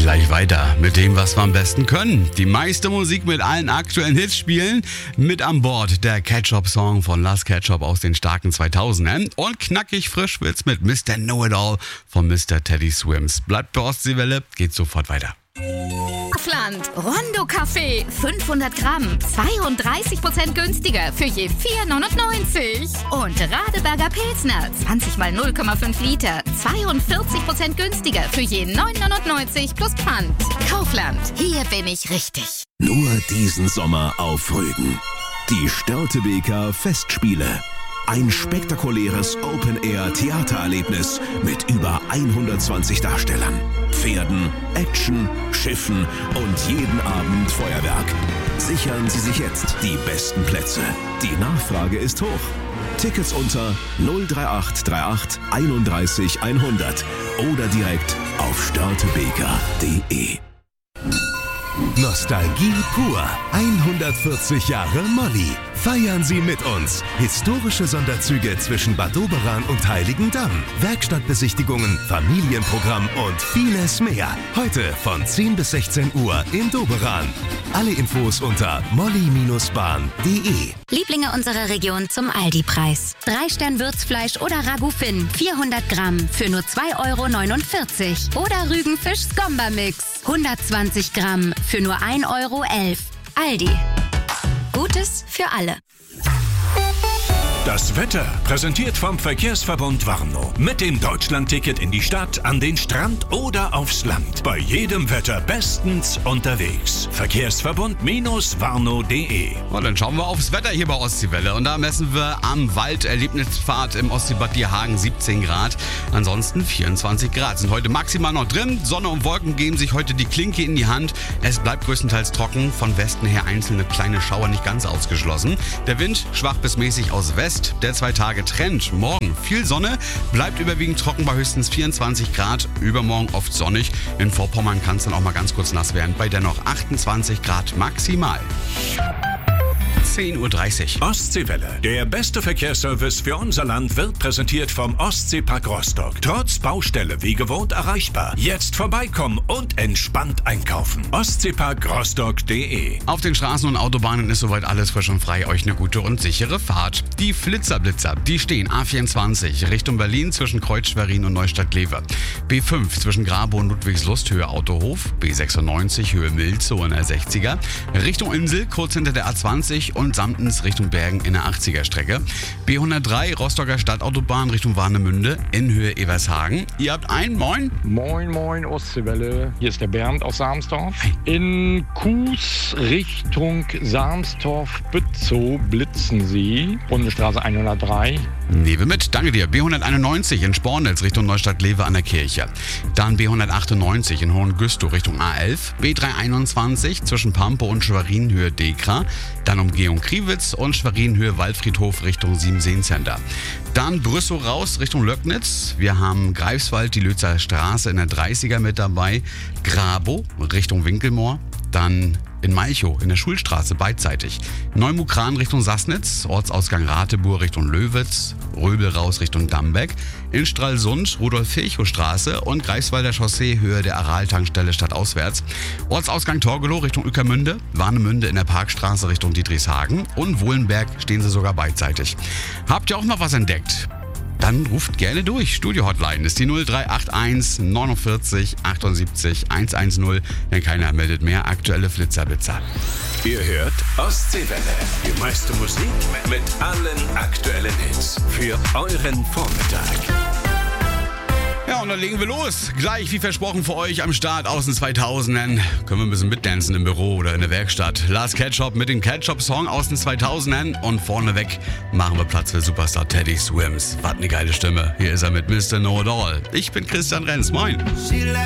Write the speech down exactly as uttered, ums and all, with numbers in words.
Gleich weiter mit dem, was wir am besten können. Die meiste Musik mit allen aktuellen Hits spielen. Mit an Bord der Ketchup-Song von Last Ketchup aus den starken zweitausendern. Und knackig frisch wird's mit Mister Know-It-All von Mister Teddy Swims. Bleibt bei Ostseewelle, geht sofort weiter. Kaufland. Rondo Kaffee. fünfhundert Gramm. zweiunddreißig Prozent günstiger für je vier neunundneunzig. Und Radeberger Pilsner. zwanzig mal null Komma fünf Liter. zweiundvierzig Prozent günstiger für je neun neunundneunzig plus Pfand. Kaufland. Hier bin ich richtig. Nur diesen Sommer auf Rügen. Die Störtebeker Festspiele. Ein spektakuläres Open-Air-Theatererlebnis mit über hundertzwanzig Darstellern, Pferden, Action, Schiffen und jeden Abend Feuerwerk. Sichern Sie sich jetzt die besten Plätze. Die Nachfrage ist hoch. Tickets unter null drei acht drei acht einunddreißig hundert oder direkt auf störtebeker punkt de. Nostalgie pur. hundertvierzig Jahre Molly. Feiern Sie mit uns. Historische Sonderzüge zwischen Bad Doberan und Heiligendamm. Werkstattbesichtigungen, Familienprogramm und vieles mehr. Heute von zehn bis sechzehn Uhr in Doberan. Alle Infos unter molly bahn punkt de. Lieblinge unserer Region zum Aldi-Preis. Drei Stern Würzfleisch oder Ragout Finn, vierhundert Gramm für nur zwei Euro neunundvierzig. Oder Rügenfisch Skomba-Mix, hundertzwanzig Gramm für nur ein Euro elf. Aldi. Gutes für alle. Das Wetter präsentiert vom Verkehrsverbund Warnow. Mit dem Deutschlandticket in die Stadt, an den Strand oder aufs Land. Bei jedem Wetter bestens unterwegs. Verkehrsverbund-warnow punkt de. Und dann schauen wir aufs Wetter hier bei Ostseewelle. Und da messen wir am Walderlebnispfad im Ostseebad Dierhagen siebzehn Grad. Ansonsten vierundzwanzig Grad. Sind heute maximal noch drin. Sonne und Wolken geben sich heute die Klinke in die Hand. Es bleibt größtenteils trocken. Von Westen her einzelne kleine Schauer nicht ganz ausgeschlossen. Der Wind schwach bis mäßig aus West. Der zwei Tage Trend. Morgen viel Sonne, bleibt überwiegend trocken bei höchstens vierundzwanzig Grad. Übermorgen oft sonnig. In Vorpommern kann es dann auch mal ganz kurz nass werden. Bei dennoch achtundzwanzig Grad maximal. zehn Uhr dreißig. Ostseewelle. Der beste Verkehrsservice für unser Land wird präsentiert vom Ostseepark Rostock. Trotz Baustelle wie gewohnt erreichbar. Jetzt vorbeikommen und entspannt einkaufen. ostseepark rostock punkt de. Auf den Straßen und Autobahnen ist soweit alles frisch und frei. Euch eine gute und sichere Fahrt. Die Flitzerblitzer, die stehen A vierundzwanzig Richtung Berlin zwischen Kreuz Schwerin und Neustadt-Glewe. B fünf zwischen Grabow und Ludwigslust Höhe Autohof. B sechsundneunzig Höhe Milzow in der sechziger. Richtung Insel kurz hinter der A zwanzig und Samtens Richtung Bergen in der achtziger Strecke. B hundertdrei Rostocker Stadtautobahn Richtung Warnemünde in Höhe Evershagen. Ihr habt ein Moin. Moin, moin, Ostseewelle. Hier ist der Bernd aus Sarmsdorf. In Kues Richtung Sarmsdorf-Bützow blitzen Sie. Bundesstraße hundertdrei. Nehmen mit, danke dir. B hunderteinundneunzig in Spornitz Richtung Neustadt-Glewe an der Kirche. Dann B hundertachtundneunzig in Hohengüstow Richtung A elf. B dreihunderteinundzwanzig zwischen Pampe und Schwerin Höhe Dekra. Dann Umgehung Kriwitz und Schwerin Höhe Waldfriedhof Richtung Siebenseen Center. Dann Brüssow raus Richtung Löcknitz. Wir haben Greifswald, die Lützer Straße in der dreißiger mit dabei. Grabow Richtung Winkelmoor. Dann in Malchow in der Schulstraße beidseitig. Neumukran Richtung Sassnitz, Ortsausgang Rateburg Richtung Löwitz, Röbel raus Richtung Dambeck, in Stralsund Rudolf-Virchow-Straße und Greifswalder Chaussee Höhe der Aral-Tankstelle stadtauswärts. Ortsausgang Torgelow Richtung Ueckermünde, Warnemünde in der Parkstraße Richtung Dietrichshagen und Wohlenberg stehen sie sogar beidseitig. Habt ihr auch noch was entdeckt? Dann ruft gerne durch. Studio-Hotline ist die null drei acht eins neunundvierzig achtundsiebzig hundertzehn. Wenn keiner meldet mehr, aktuelle Flitzerblitzer. Ihr hört Ostseewelle. Die meiste Musik mit allen aktuellen Hits. Für euren Vormittag. Ja, und dann legen wir los. Gleich, wie versprochen, für euch am Start aus den zweitausendern. Können wir ein bisschen mitdancen im Büro oder in der Werkstatt. Last Ketchup mit dem Ketchup-Song aus den zweitausendern. Und vorneweg machen wir Platz für Superstar Teddy Swims. Was eine geile Stimme. Hier ist er mit Mister Know-It-All. Ich bin Christian Renz. Moin.